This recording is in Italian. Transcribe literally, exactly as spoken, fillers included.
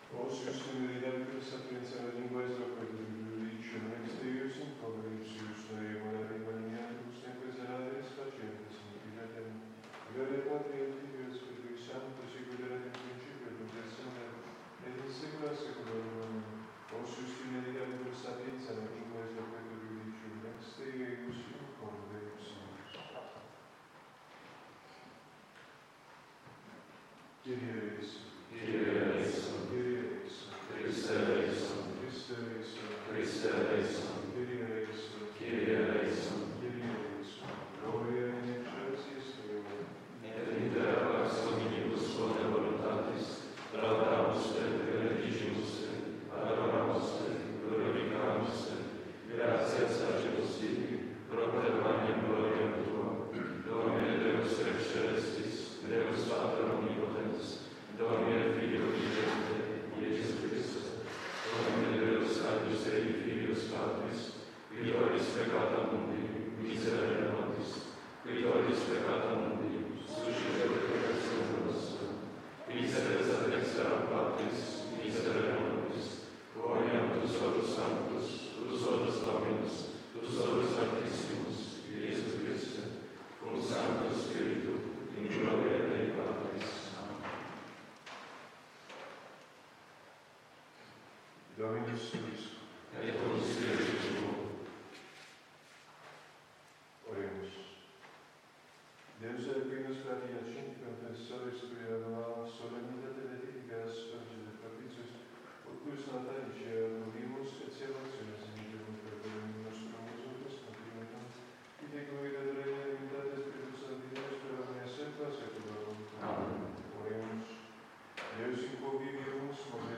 Osius in verità sapienza la lingua es loco de juridicum ex Deus in convenius noi monari maniatus inquisitores facientes in filiatem gloria Patri et Filio et Spiritus Sancto siculat in principio et nunc et semper et in saecula saeculorum amen. Osius in verità sapienza la lingua es loco de juridicum ex Deus in convenius Kyrie eleison. Kyrie eleison. Kyrie eleison. Christe eleison. Christe eleison. Christe eleison. Kyrie eleison. Kyrie eleison. Kyrie eleison. Gloria in excelsis Deo. Et in terra pax omnibus bone voluntatis, laudamus te, benedicimus te, adoramus te, glorificamus te, gratias facimus tibi, propter magnum gloriam tuam, Domine Deus ex celestis, Deus Pater omnipotens, Domine Filio vivente, Iesus Christus, Domine Deus Agnus Dei Filius Patris, qui tollis peccata mundi, miserere nobis, qui tollis peccata mundi, suscite peccationem nostra, miseres ad extra Patris, miserere nobis, quoniam tu solus sanctus, tu solus Dominus, tu solus Sanctissimus, Iesus Christe, cum Sancto Spiritu, in gloria Dei Patris. Dominus Tuus. Et cum spiritu tuo. Oremus. Deus equinus frati acinti confessores tui adoramus solemnitate letificas Virgine de propitius, ut quis natalis adoramus et salvationes in Deum perpetuum nostrum Iesus Christum, qui te gloria et reina et unitate Spiritus Sancti Deus per omnia saecula saeculorum. Amen. Oremus. Deus in quo vivimus,